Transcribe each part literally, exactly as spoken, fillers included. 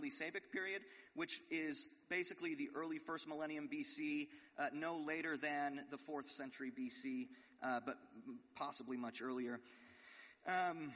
early Sabak period, which is basically the early first millennium B C, uh, no later than the fourth century B C, uh, but possibly much earlier. Um,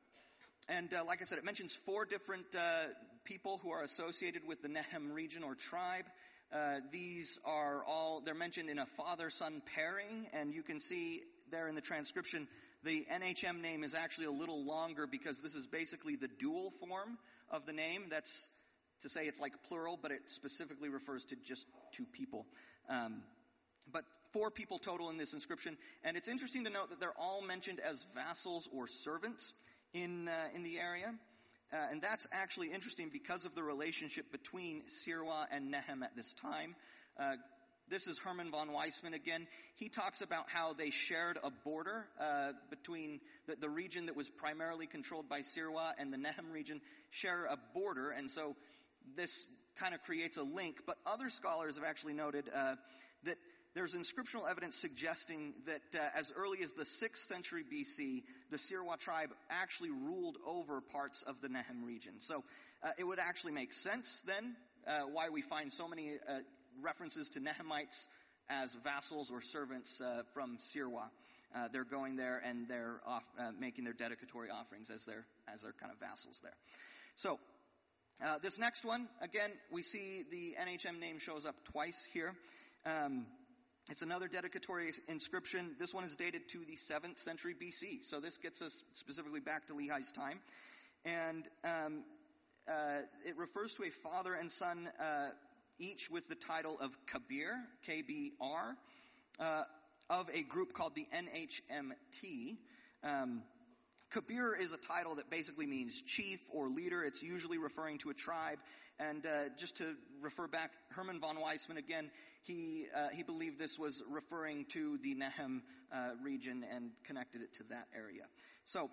and uh, like I said, it mentions four different uh, people who are associated with the Nehem region or tribe. Uh, these are all, they're mentioned in a father-son pairing, and you can see there in the transcription, the N H M name is actually a little longer because this is basically the dual form of the name. That's to say it's like plural, but it specifically refers to just two people. Um, but four people total in this inscription, and it's interesting to note that they're all mentioned as vassals or servants in uh, in the area. Uh, and that's actually interesting because of the relationship between Sirwa and Nehem at this time. Uh, this is Herman von Weissman again. He talks about how they shared a border uh, between the, the region that was primarily controlled by Sirwa and the Nehem region share a border, and so this kind of creates a link. But other scholars have actually noted uh, that there's inscriptional evidence suggesting that uh, as early as the sixth century B C, the Sirwa tribe actually ruled over parts of the Nehem region. So uh, it would actually make sense then uh, why we find so many uh, references to Nehemites as vassals or servants uh, from Sirwa. Uh, they're going there and they're off, uh, making their dedicatory offerings as their as their kind of vassals there. So uh, this next one, again, we see the N H M name shows up twice here. Um, It's another dedicatory inscription. This one is dated to the seventh century B C. So this gets us specifically back to Lehi's time. And um, uh, it refers to a father and son, uh, each with the title of Kabir, K B R, uh, of a group called the N H M T. Um, Kabir is a title that basically means chief or leader. It's usually referring to a tribe. And uh, just to refer back, Herman von Weissman again, he uh, he believed this was referring to the Nehem uh, region and connected it to that area. So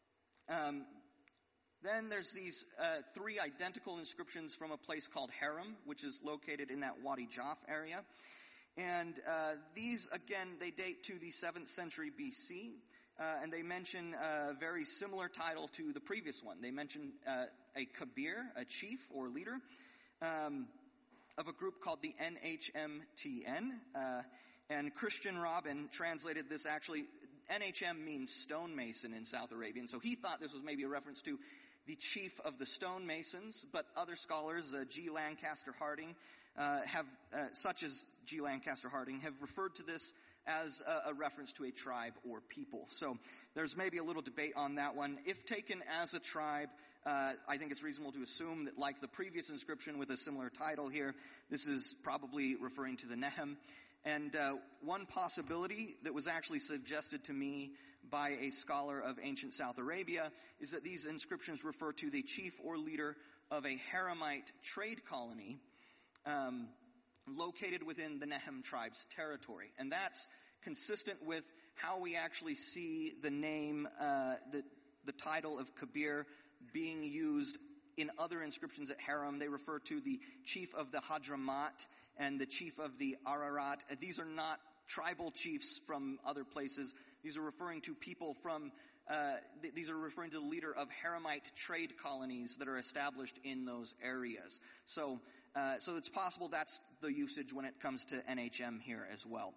um, then there's these uh, three identical inscriptions from a place called Haram, which is located in that Wadi Jaf area. And uh, these, again, they date to the seventh century B C. Uh, and they mention a very similar title to the previous one. They mention uh, a Kabir, a chief or leader, um, of a group called the N H M T N. Uh, and Christian Robin translated this actually, N H M means stonemason in South Arabian. So he thought this was maybe a reference to the chief of the stonemasons. But other scholars, uh, G. Lancaster Harding, uh, have, uh, such as G. Lancaster Harding, have referred to this as a, a reference to a tribe or people. So there's maybe a little debate on that one. If taken as a tribe, uh, I think it's reasonable to assume that like the previous inscription with a similar title here, this is probably referring to the Nehem. And uh, one possibility that was actually suggested to me by a scholar of ancient South Arabia is that these inscriptions refer to the chief or leader of a Haramite trade colony um located within the Nehem tribe's territory. And that's consistent with how we actually see the name, uh, the, the title of Kabir being used in other inscriptions at Haram. They refer to the chief of the Hadramat and the chief of the Ararat. These are not tribal chiefs from other places. These are referring to people from, uh, th- these are referring to the leader of Haramite trade colonies that are established in those areas. So, Uh, so it's possible that's the usage when it comes to N H M here as well.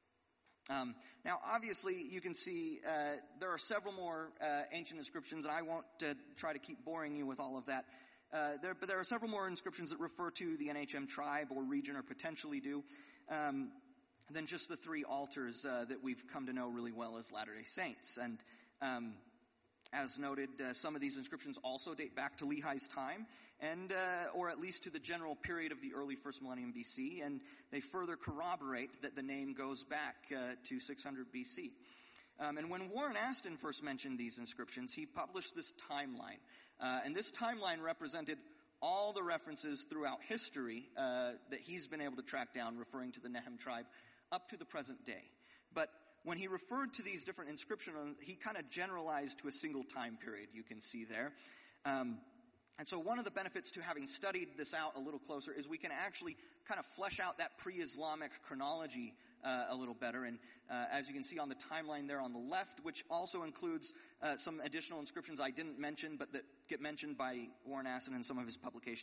Um, now, obviously, you can see uh, there are several more uh, ancient inscriptions, and I won't uh, try to keep boring you with all of that. Uh, there, but there are several more inscriptions that refer to the N H M tribe or region, or potentially do, um, than just the three altars uh, that we've come to know really well as Latter-day Saints. And um, as noted, uh, some of these inscriptions also date back to Lehi's time, and uh, or at least to the general period of the early first millennium B C, and they further corroborate that the name goes back uh, to six hundred B C. Um, and when Warren Aston first mentioned these inscriptions, he published this timeline. Uh, and this timeline represented all the references throughout history uh, that he's been able to track down referring to the Nehem tribe up to the present day. But when he referred to these different inscriptions, he kind of generalized to a single time period, you can see there. Um, and so one of the benefits to having studied this out a little closer is we can actually kind of flesh out that pre-Islamic chronology uh, a little better. And uh, as you can see on the timeline there on the left, which also includes uh, some additional inscriptions I didn't mention, but that get mentioned by Warren Aston in some of his publications.